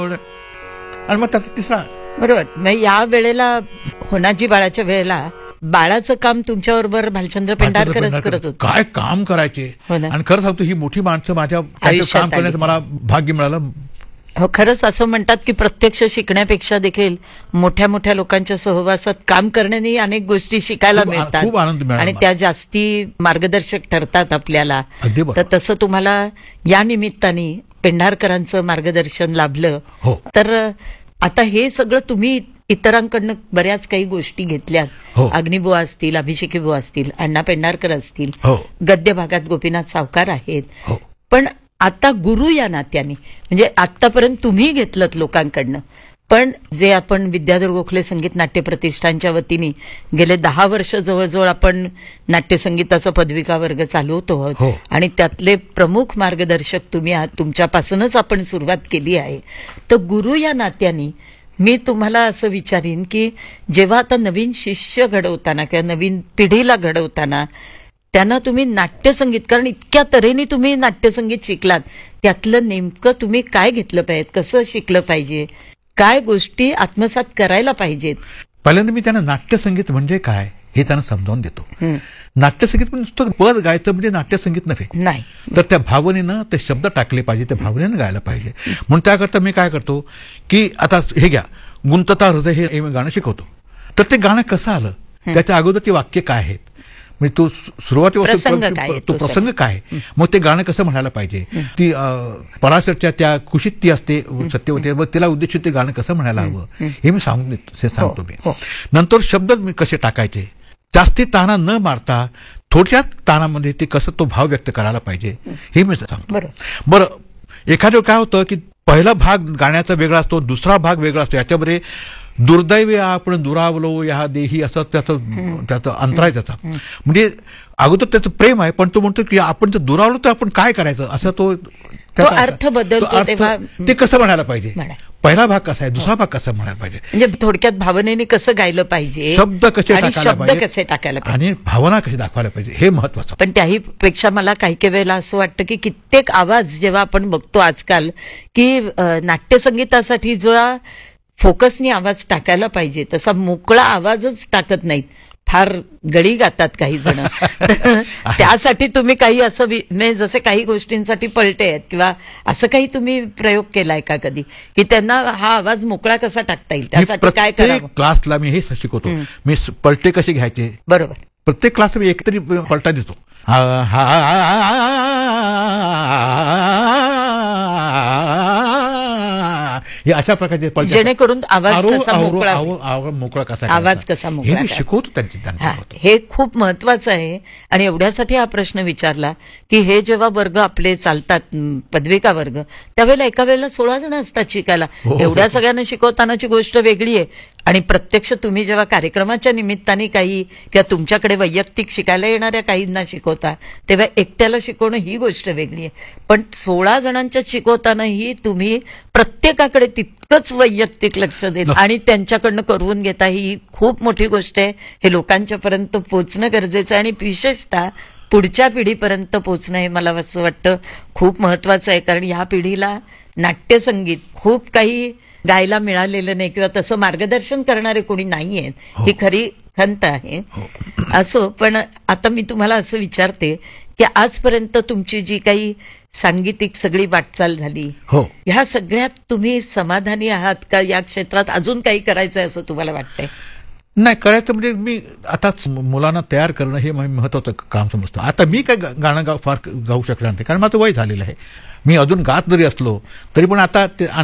आणि मग त्याचा तिसरा बरोबर. मग या वेळेला होनाजी बाळाच्या वेळेला बाळाचं काम तुमच्याबरोबर भालचंद्र पेंढारकरच करत होते. काय काम करायचे. हो ना. आणि खरं सांगतो ही मोठी माणसं माझ्या आयुष्यात काम करण्याचं मला भाग्य मिळालं. हो, खरंच असं म्हणतात की प्रत्यक्ष शिकण्यापेक्षा देखील मोठ्या मोठ्या लोकांच्या सहवासात काम करण्याने अनेक गोष्टी शिकायला खूप मिळतात आनंद मिळाला आणि त्या जास्ती मार्गदर्शक ठरतात आपल्याला. अगदी बरोबर. तर तसं तुम्हाला या निमित्ताने पेंढारकरांचं मार्गदर्शन लाभलं. हो. तर आता हे सगळं तुम्ही इतरांकडनं बऱ्याच काही गोष्टी घेतल्यात. हो. अग्निबुवा असतील, अभिषेकीबुवा असतील, अण्णा पेंढारकर असतील, हो. गद्य भागात गोपीनाथ सावकार आहेत. हो. पण आता गुरु या नात्याने म्हणजे आतापर्यंत तुम्ही घेतलत लोकांकडनं, पण जे आपण विद्याधर गोखले संगीत नाट्य प्रतिष्ठानच्या वतीने गेले 10 वर्ष जवळजवळ आपण नाट्यसंगीताचा पदविका वर्ग चालवतो आहोत. हो. आणि त्यातले प्रमुख मार्गदर्शक तुम्ही आहात. तुमच्यापासूनच आपण सुरुवात केली आहे. तर गुरु या नात्याने मी तुम्हाला असं विचारीन की जेव्हा आता नवीन शिष्य घडवताना किंवा नवीन पिढीला घडवताना त्यांना तुम्ही नाट्यसंगीत, कारण इतक्या तऱ्हेने तुम्ही नाट्यसंगीत शिकलात, त्यातलं नेमकं तुम्ही काय घेतलं पाहिजे, कसं शिकलं पाहिजे, काय गोष्टी आत्मसात करायला पाहिजेत. पहिल्यांदा मी त्यांना नाट्यसंगीत म्हणजे काय हे त्यांना समजावून देतो. नाट्यसंगीत म्हणजे नुसतं पद गायचं म्हणजे नाट्यसंगीत नाही. तर त्या भावनेनं ते शब्द टाकले पाहिजे, त्या भावनेनं गायला पाहिजे. म्हणून त्याकरता मी काय करतो की आता हे घ्या, गुंतता हृदय हे मी गाणं शिकवतो. तर ते गाणं कसं आलं, त्याच्या अगोदरची वाक्य काय आहेत, म्हणजे तो सुरुवातीपासून तो प्रसंग काय, मग ते गाणं कसं म्हणायला पाहिजे, ती पराशरच्या त्या कुशीत ती असते सत्यवती, मग तिला उद्देशून ते गाणं कसं म्हणायला हवं हे मी सांगतो मी. नंतर शब्द मी कसे टाकायचे, जास्ती ताना न मारता थोडक्यात तानामध्ये ते कसं तो भाव व्यक्त करायला पाहिजे हे मी सांगतो. बरं, एखाद्या काय होतं की पहिला भाग गाण्याचा वेगळा असतो, दुसरा भाग वेगळा असतो. याच्यामध्ये दुर्दैवी आपण दुरावलो या देही असं त्याचं अंतर आहे त्याचा. म्हणजे अगोदर त्याचं प्रेम आहे, पण तो म्हणतो की आपण जर दुरावलो तर आपण काय करायचं, असं तो अर्थ बदलतो. तेव्हा ते कसं म्हणायला पाहिजे, पहिला भाग कसा आहे, दुसरा भाग कसा म्हणायला पाहिजे, म्हणजे थोडक्यात भावनेने कसं गायलं पाहिजे, शब्द कसे टाकायला पाहिजे आणि भावना कशी दाखवायला पाहिजे हे महत्वाचं. पण त्याही पेक्षा मला काही काही वेळेला असं वाटतं की कित्येक आवाज जेव्हा आपण बघतो आजकाल की नाट्यसंगीतासाठी जो फोकसनी आवाज टाकायला पाहिजे तसा मोकळा आवाजच टाकत नाहीत, फार गडी गातात काही जण. त्यासाठी तुम्ही काही असं म्हणजे जसे काही गोष्टींसाठी पलटे आहेत किंवा असं काही तुम्ही प्रयोग केलाय का कधी की त्यांना हा आवाज मोकळा कसा टाकता येईल, त्यासाठी काय करावं? क्लासला मी हे शिकवतो, मी पलटे कसे घ्यायचे. बरोबर. प्रत्येक क्लास मी एकतरी पलटा देतो. हे अशा प्रकारचे पलटे, जेणेकरून आवाज कसा मोकळा आवाज कसा मोकळा शिकवतो त्यांच्या. हे खूप महत्वाचं आहे. आणि एवढ्यासाठी हा प्रश्न विचारला की हे जेव्हा वर्ग आपले चालतात पदविका वर्ग, त्यावेळेला एका वेळेला 16 जण असतात शिकायला. एवढ्या सगळ्यांना शिकवतानाची गोष्ट वेगळी आहे आणि प्रत्यक्ष तुम्ही जेव्हा कार्यक्रमाच्या निमित्ताने काही किंवा तुमच्याकडे वैयक्तिक शिकायला येणाऱ्या काहींना शिकवता तेव्हा एकट्याला शिकवणं ही गोष्ट वेगळी आहे. पण 16 जणांच्या शिकवतानाही तुम्ही प्रत्येकाकडे तितकंच वैयक्तिक लक्ष देता आणि त्यांच्याकडनं करून घेता, ही खूप मोठी गोष्ट आहे. हे लोकांच्या पर्यंत पोहोचणं गरजेचं आहे आणि विशेषतः पुढच्या पिढीपर्यंत पोहोचणं हे मला असं वाटतं खूप महत्वाचं आहे. कारण ह्या पिढीला नाट्यसंगीत खूप काही गायला मिळालेलं नाही किंवा तसं मार्गदर्शन करणारे कोणी नाहीयेत, ही खरी खंत आहे. असो, पण आता मी तुम्हाला असं विचारते की आजपर्यंत तुमची जी काही सांगीतिक सगळी वाटचाल झाली, ह्या सगळ्यात तुम्ही समाधानी आहात का? या क्षेत्रात अजून काही करायचंय असं तुम्हाला वाटतंय? नाही, करायचं म्हणजे मी आता मुलांना तयार करणं हे महत्वाचं काम समजतो. आता मी काय गाणं फार गाऊ शकणार नाही, कारण माझं वय झालेलं आहे. मी अजून गात जरी असलो तरी पण आता